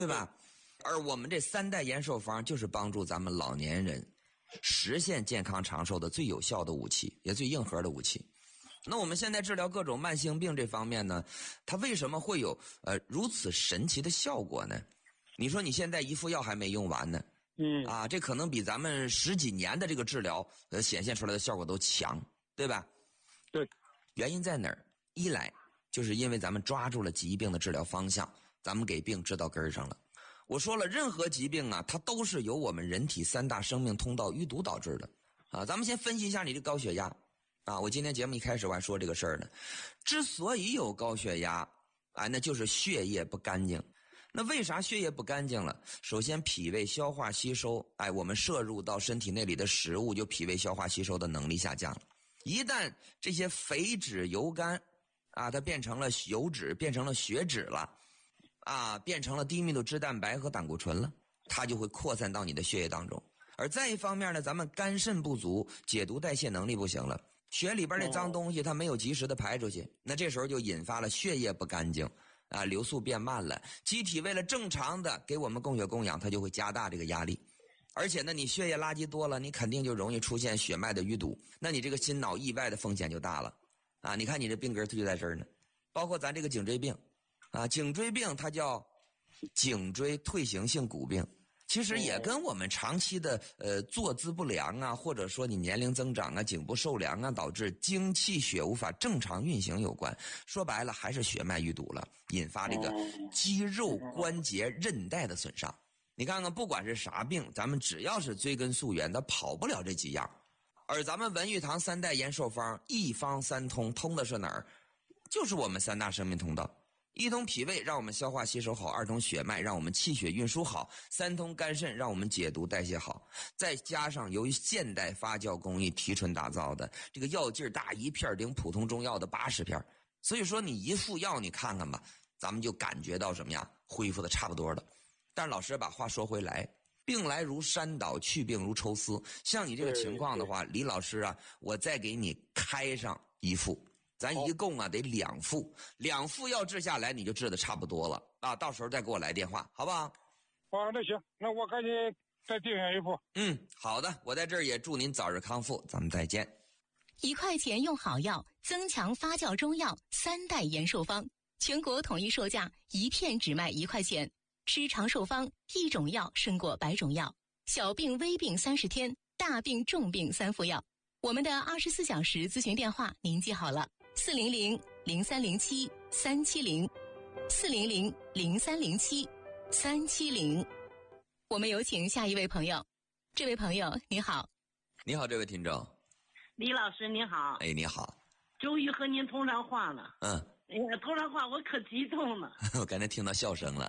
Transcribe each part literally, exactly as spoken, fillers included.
对吧？而我们这三代延寿方就是帮助咱们老年人实现健康长寿的最有效的武器，也最硬核的武器。那我们现在治疗各种慢性病这方面呢，它为什么会有呃如此神奇的效果呢？你说你现在一副药还没用完呢， 嗯啊，这可能比咱们十几年的这个治疗呃显现出来的效果都强，对吧？ 对， 原因在哪儿？一来就是因为咱们抓住了疾病的治疗方向，咱们给病治到根儿上了。我说了，任何疾病啊，它都是由我们人体三大生命通道淤堵导致的啊。咱们先分析一下你这高血压啊。我今天节目一开始我还说这个事儿呢。之所以有高血压，啊，那就是血液不干净。那为啥血液不干净了？首先，脾胃消化吸收，哎，我们摄入到身体内里的食物，就脾胃消化吸收的能力下降了。一旦这些肥脂油干啊，它变成了油脂，变成了血脂了。啊，变成了低密度脂蛋白和胆固醇了，它就会扩散到你的血液当中。而再一方面呢，咱们肝肾不足，解毒代谢能力不行了，血里边那脏东西它没有及时的排出去，那这时候就引发了血液不干净啊，流速变慢了。机体为了正常的给我们供血供氧，它就会加大这个压力。而且呢，你血液垃圾多了，你肯定就容易出现血脉的淤堵，那你这个心脑意外的风险就大了啊！你看你这病根它就在这儿呢，包括咱这个颈椎病。啊，颈椎病它叫颈椎退行性骨病，其实也跟我们长期的呃坐姿不良啊，或者说你年龄增长啊、颈部受凉啊，导致精气血无法正常运行有关。说白了，还是血脉淤堵了，引发这个肌肉、关节、韧带的损伤。你看看，不管是啥病，咱们只要是追根溯源，它跑不了这几样。而咱们文玉堂三代延寿方一方三通，通的是哪儿？就是我们三大生命通道。一通脾胃让我们消化吸收好，二通血脉让我们气血运输好，三通肝肾让我们解毒代谢好，再加上由于现代发酵工艺提纯打造的这个药劲儿大，一片顶普通中药的八十片，所以说你一副药你看看吧，咱们就感觉到什么呀，恢复的差不多了。但是老师把话说回来，病来如山倒，去病如抽丝，像你这个情况的话，李老师啊，我再给你开上一副。咱一共啊得两副，两副药治下来，你就治的差不多了啊！到时候再给我来电话，好不好？ 啊，那行，那我赶紧再订上一副。 嗯，好的，我在这儿也祝您早日康复，咱们再见。 一块钱用好药，增强发酵中药三代延寿方，全国统一售价，一片只卖一块钱。吃长寿方，一种药胜过百种药。小病微病三十天，大病重病三副药。我们的二十四小时咨询电话您记好了。四零零零三零七三七零，四零零零三零七三七零。我们有请下一位朋友。这位朋友你好。 你好，这位听众。 李老师你好。 哎，你好。 终于和您通上话了。 嗯。 哎呀，通上话我可激动了。 我刚才听到笑声了。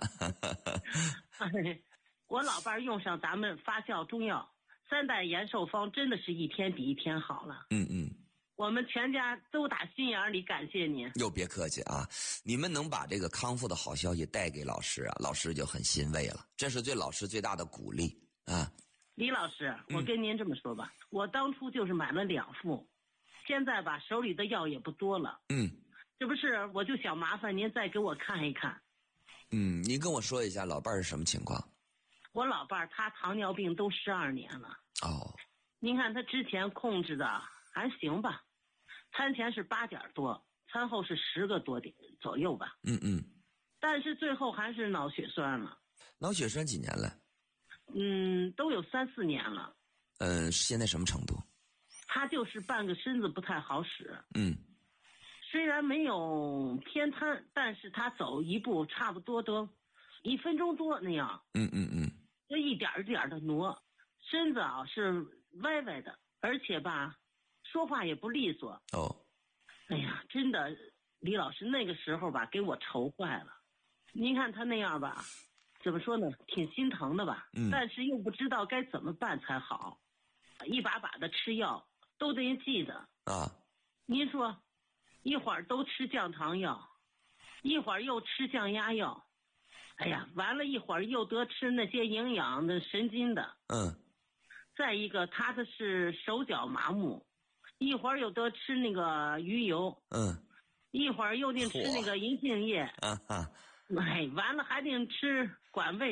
我老伴用上咱们发酵中药三代延寿方，真的是一天比一天好了。 嗯嗯。 我们全家都打心眼里感谢您。 又别客气啊，你们能把这个康复的好消息带给老师啊，老师就很欣慰了，这是对老师最大的鼓励啊。 李老师，我跟您这么说吧，嗯、我当初就是买了两副，现在吧手里的药也不多了。 嗯， 这不是我就想麻烦您再给我看一看。 嗯，您跟我说一下老伴儿是什么情况？ 我老伴儿他糖尿病都十二年了。 哦。 您看他之前控制的还行吧，餐前是八点多，餐后是十个多点左右吧。 嗯嗯。 但是最后还是脑血栓了。 脑血栓几年了？ 嗯，都有三四年了。 嗯、呃，现在什么程度？ 他就是半个身子不太好使。 嗯。 虽然没有偏瘫，但是他走一步差不多都一分钟多那样。 嗯嗯嗯。 就一点一点的挪，身子啊是歪歪的，而且吧。说话也不利索。 哦， 哎呀，真的，李老师那个时候吧，给我愁坏了。您看他那样吧，怎么说呢，挺心疼的吧？ 嗯。 但是又不知道该怎么办才好，一把把的吃药都得记得啊。 您说，一会儿都吃降糖药，一会儿又吃降压药，哎呀，完了一会儿又得吃那些营养的神经的。 嗯。 再一个，他的是手脚麻木。一会儿又得吃那个鱼油， 嗯， 一会儿又得吃那个银杏叶， 啊哈， 哎，完了还得吃管胃。